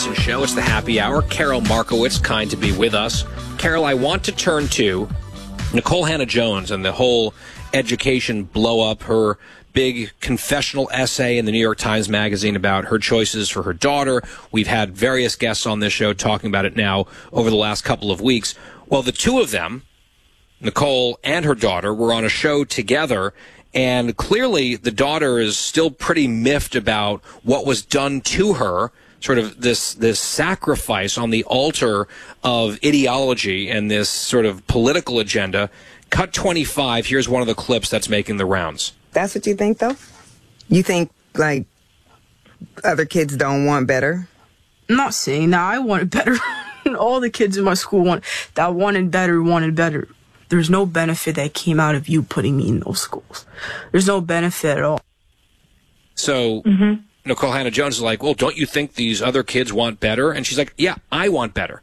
Carson Show. It's the happy hour. Carol Markowitz, kind to be with us. Carol, I want to turn to Nikole Hannah-Jones and the whole education blow-up, her big confessional essay in the New York Times Magazine about her choices for her daughter. We've had various guests on this show talking about it now over the last couple of weeks. Well, the two of them, Nikole and her daughter, were on a show together, and clearly the daughter is still pretty miffed about what was done to her, sort of this sacrifice on the altar of ideology and this sort of political agenda. Cut 25, here's one of the clips that's making the rounds. That's what you think, though? You think, like, other kids don't want better? I'm not saying that. I wanted better. All the kids in my school wanted better. There's no benefit that came out of you putting me in those schools. There's no benefit at all. So Nikole Hannah-Jones is like, well, don't you think these other kids want better? And she's like, yeah, I want better.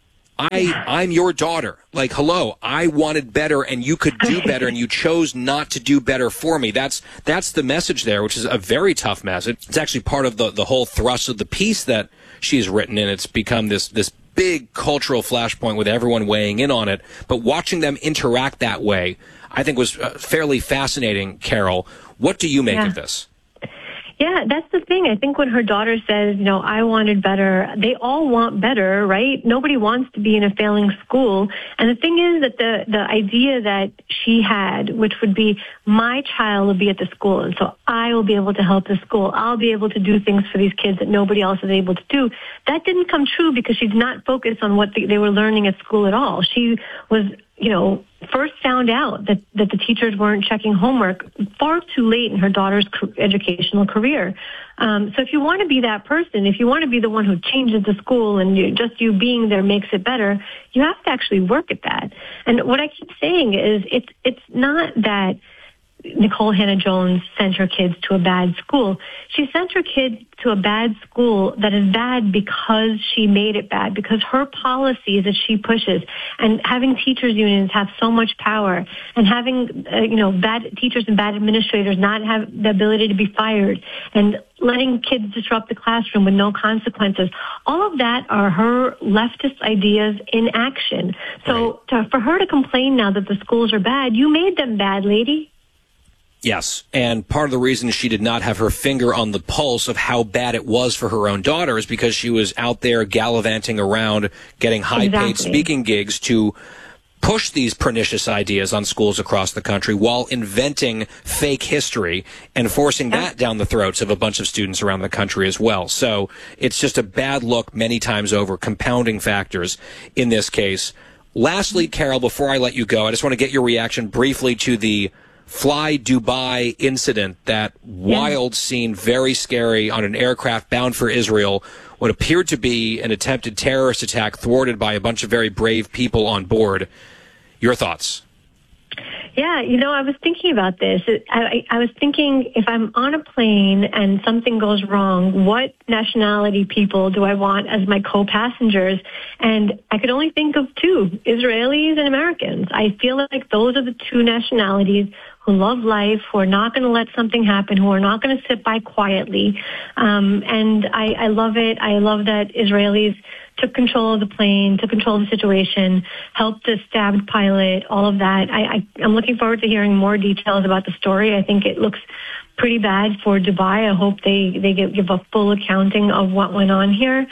I'm your daughter. Like, hello, I wanted better and you could do better and you chose not to do better for me. That's the message there, which is a very tough message. It's actually part of the whole thrust of the piece that she's written, and it's become this big cultural flashpoint with everyone weighing in on it. But watching them interact that way, I think was fairly fascinating. Carol, what do you make of this? Yeah, that's the thing. I think when her daughter says, I wanted better, they all want better, right? Nobody wants to be in a failing school. And the thing is that the idea that she had, which would be my child will be at the school, and so I will be able to help the school. I'll be able to do things for these kids that nobody else is able to do. That didn't come true because she's not focused on what they were learning at school at all. She was, first found out that the teachers weren't checking homework far too late in her daughter's educational career. So if you want to be that person, if you want to be the one who changes the school and just you being there makes it better, you have to actually work at that. And what I keep saying is it's not that Nikole Hannah-Jones sent her kids to a bad school. She sent her kids to a bad school that is bad because she made it bad, because her policies that she pushes, and having teachers unions have so much power, and having bad teachers and bad administrators not have the ability to be fired, and letting kids disrupt the classroom with no consequences. All of that are her leftist ideas in action. So for her to complain now that the schools are bad, you made them bad, lady. Yes, and part of the reason she did not have her finger on the pulse of how bad it was for her own daughter is because she was out there gallivanting around, getting high-paid speaking gigs to push these pernicious ideas on schools across the country while inventing fake history and forcing that down the throats of a bunch of students around the country as well. So it's just a bad look many times over, compounding factors in this case. Lastly, Carol, before I let you go, I just want to get your reaction briefly to the Fly Dubai incident, that wild scene, very scary, on an aircraft bound for Israel, what appeared to be an attempted terrorist attack thwarted by a bunch of very brave people on board. Your thoughts? Yeah, I was thinking about this. I was thinking, if I'm on a plane and something goes wrong, what nationality people do I want as my co-passengers? And I could only think of two, Israelis and Americans. I feel like those are the two nationalities who love life, who are not going to let something happen, who are not going to sit by quietly. And I love it. I love that Israelis took control of the plane, took control of the situation, helped the stabbed pilot, all of that. I'm looking forward to hearing more details about the story. I think it looks pretty bad for Dubai. I hope they give a full accounting of what went on here.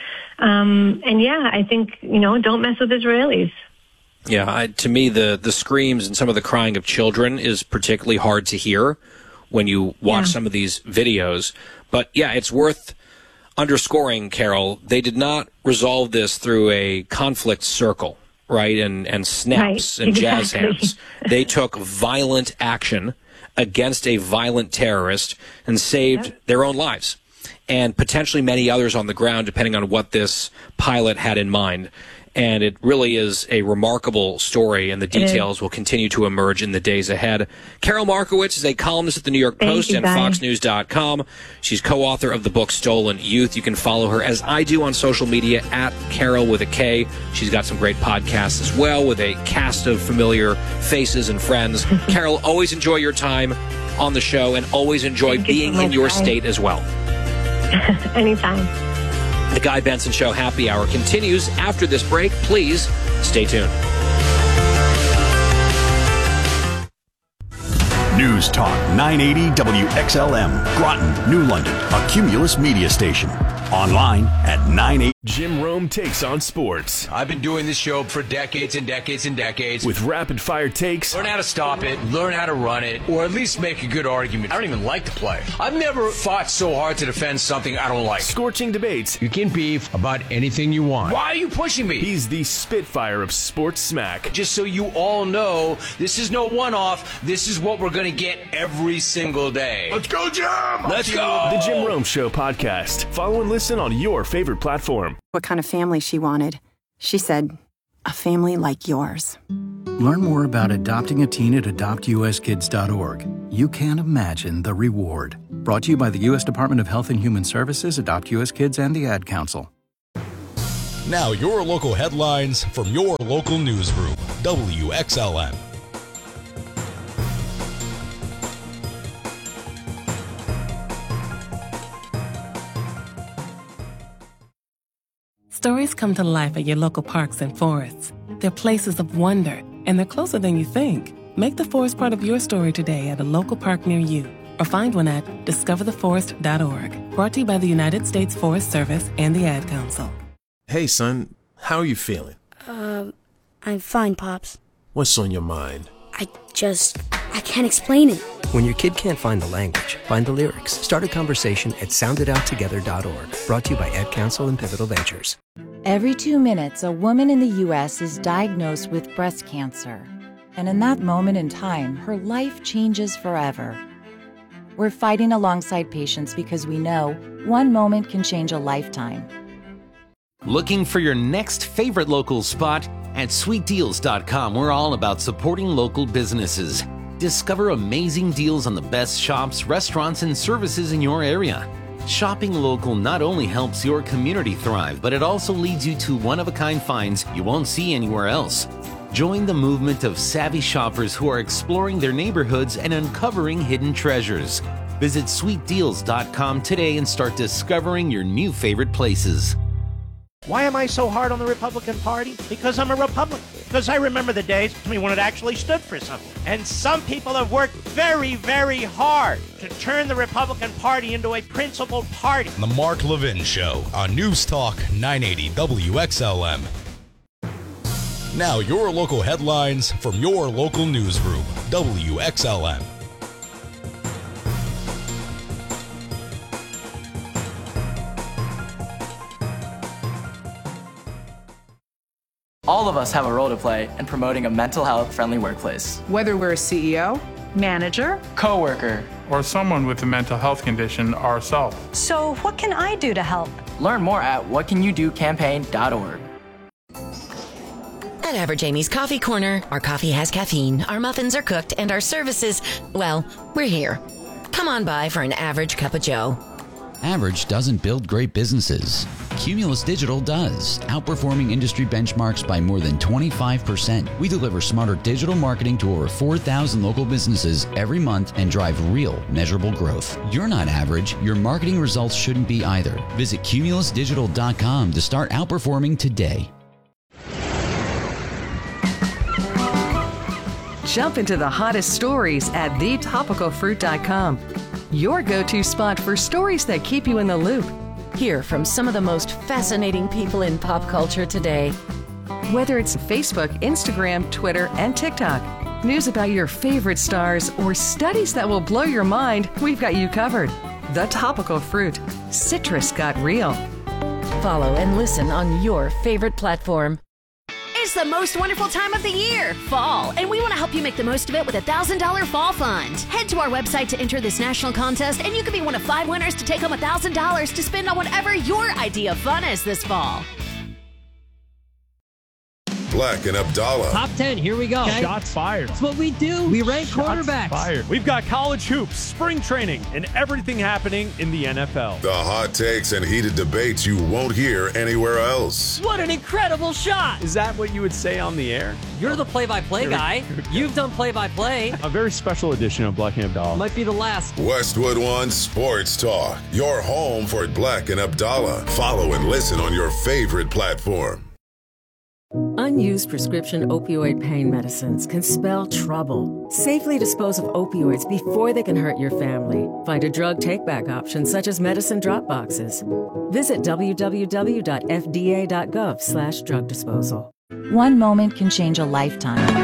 And yeah, I think, don't mess with Israelis. Yeah, to me, the screams and some of the crying of children is particularly hard to hear when you watch some of these videos. But yeah, it's worth underscoring, Carol, they did not resolve this through a conflict circle, right, and snaps and jazz hands. They took violent action against a violent terrorist and saved their own lives, and potentially many others on the ground, depending on what this pilot had in mind. And it really is a remarkable story, and the details will continue to emerge in the days ahead. Carol Markowitz is a columnist at the New York Post and FoxNews.com. She's co-author of the book Stolen Youth. You can follow her, as I do, on social media, at Carol with a K. She's got some great podcasts as well with a cast of familiar faces and friends. Carol, always enjoy your time on the show, and always enjoy being in your state as well. Anytime. The Guy Benson Show Happy Hour continues after this break. Please stay tuned. News Talk 980 WXLM, Groton, New London, a Cumulus media station. Online at 980. Jim Rome takes on sports. I've been doing this show for decades and decades and decades. With rapid-fire takes. Learn how to stop it, learn how to run it, or at least make a good argument. I don't even like the play. I've never fought so hard to defend something I don't like. Scorching debates. You can beef about anything you want. Why are you pushing me? He's the Spitfire of sports smack. Just so you all know, this is no one-off. This is what we're going to get every single day. Let's go, Jim! Let's go! The Jim Rome Show podcast. Follow and listen on your favorite platform. What kind of family she wanted. She said, a family like yours. Learn more about adopting a teen at adoptuskids.org. You can't imagine the reward. Brought to you by the U.S. Department of Health and Human Services, Adopt U.S. Kids, and the Ad Council. Now your local headlines from your local newsroom, WXLM. Stories come to life at your local parks and forests. They're places of wonder, and they're closer than you think. Make the forest part of your story today at a local park near you, or find one at discovertheforest.org. Brought to you by the United States Forest Service and the Ad Council. Hey, son, how are you feeling? I'm fine, Pops. What's on your mind? I can't explain it. When your kid can't find the language, find the lyrics. Start a conversation at sounditouttogether.org. Brought to you by Ad Council and Pivotal Ventures. Every 2 minutes, a woman in the U.S. is diagnosed with breast cancer. And in that moment in time, her life changes forever. We're fighting alongside patients because we know one moment can change a lifetime. Looking for your next favorite local spot? At sweetdeals.com, we're all about supporting local businesses. Discover amazing deals on the best shops, restaurants, and services in your area. Shopping local not only helps your community thrive, but it also leads you to one-of-a-kind finds you won't see anywhere else. Join the movement of savvy shoppers who are exploring their neighborhoods and uncovering hidden treasures. Visit sweetdeals.com today and start discovering your new favorite places. Why am I so hard on the Republican Party? Because I'm a Republican. Because I remember the days when it actually stood for something. And some people have worked very, very hard to turn the Republican Party into a principled party. The Mark Levin Show on News Talk 980 WXLM. Now your local headlines from your local newsroom, WXLM. All of us have a role to play in promoting a mental health friendly workplace. Whether we're a CEO, manager, coworker, or someone with a mental health condition ourselves. So what can I do to help? Learn more at whatcanyoudocampaign.org. At Average Amy's Coffee Corner, our coffee has caffeine, our muffins are cooked, and our services, well, we're here. Come on by for an average cup of joe. Average doesn't build great businesses. Cumulus Digital does, outperforming industry benchmarks by more than 25%. We deliver smarter digital marketing to over 4,000 local businesses every month and drive real, measurable growth. You're not average. Your marketing results shouldn't be either. Visit cumulusdigital.com to start outperforming today. Jump into the hottest stories at thetopicalfruit.com. Your go-to spot for stories that keep you in the loop. Hear from some of the most fascinating people in pop culture today. Whether it's Facebook, Instagram, Twitter, and TikTok, news about your favorite stars, or studies that will blow your mind, we've got you covered. The Topical Fruit. Citrus got real. Follow and listen on your favorite platform. It's the most wonderful time of the year, fall, and we want to help you make the most of it with a $1,000 fall fund. Head to our website to enter this national contest, and you can be one of 5 winners to take home $1,000 to spend on whatever your idea of fun is this fall. Black and Abdallah. Top 10, here we go. Okay. Shots fired. That's what we do. We rank quarterbacks. Fired. We've got college hoops, spring training, and everything happening in the NFL. The hot takes and heated debates you won't hear anywhere else. What an incredible shot. Is that what you would say on the air? You're the play-by-play guy. You've done play-by-play. A very special edition of Black and Abdallah. Might be the last. Westwood One Sports Talk. Your home for Black and Abdallah. Follow and listen on your favorite platform. Unused prescription opioid pain medicines can spell trouble. Safely dispose of opioids before they can hurt your family. Find a drug take-back option such as medicine drop boxes. Visit www.fda.gov/drug disposal. One moment can change a lifetime.